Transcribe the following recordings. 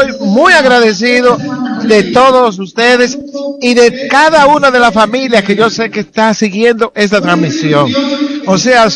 estoy muy agradecido de todos ustedes y de cada una de las familias que yo sé que está siguiendo esta transmisión. O sea,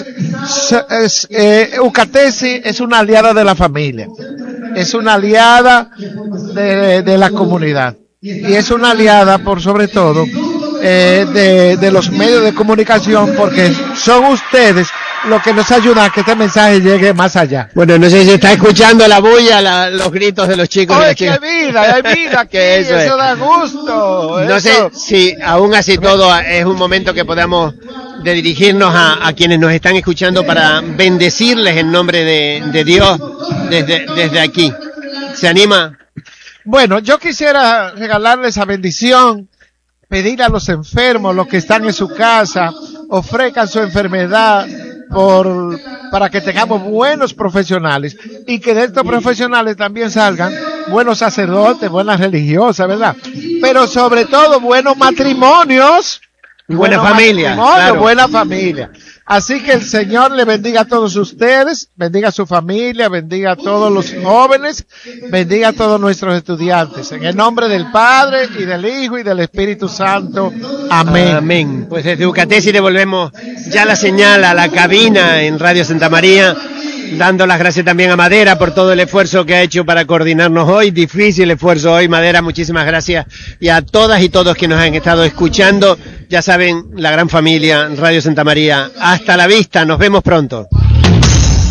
Eucatesi es una aliada de la familia, es una aliada de la comunidad y es una aliada por sobre todo de los medios de comunicación, porque son ustedes lo que nos ayuda a que este mensaje llegue más allá. Bueno, no sé si está escuchando la bulla, los gritos de los chicos. ¡Oye, qué vida! ¡Hay vida aquí! Eso da gusto. No sé si aún así todo es un momento que podamos de dirigirnos a quienes nos están escuchando para bendecirles en nombre de Dios desde aquí. ¿Se anima? Bueno, yo quisiera regalarles esa bendición, pedir a los enfermos, los que están en su casa, ofrezcan su enfermedad para que tengamos buenos profesionales y que de estos profesionales también salgan buenos sacerdotes, buenas religiosas, ¿verdad? Pero sobre todo buenos matrimonios. Buena familia. Claro. Buena familia. Así que el Señor le bendiga a todos ustedes, bendiga a su familia, bendiga a todos los jóvenes, bendiga a todos nuestros estudiantes. En el nombre del Padre y del Hijo y del Espíritu Santo. Amén. Amén. Pues desde Eucatesi devolvemos ya la señal a la cabina en Radio Santa María, dando las gracias también a Madera por todo el esfuerzo que ha hecho para coordinarnos hoy. Difícil esfuerzo hoy, Madera, muchísimas gracias. Y a todas y todos que nos han estado escuchando, ya saben, la gran familia Radio Santa María. Hasta la vista, nos vemos pronto.